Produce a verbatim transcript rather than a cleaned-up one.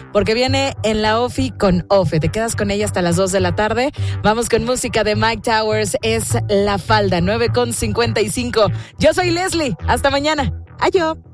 porque viene en la Ofi con Ofe. Te quedas con ella hasta las dos de la tarde. Vamos con música de Mike Towers, es La Falda, nueve con cincuenta y cinco. Yo soy Leslie, hasta mañana. Adiós.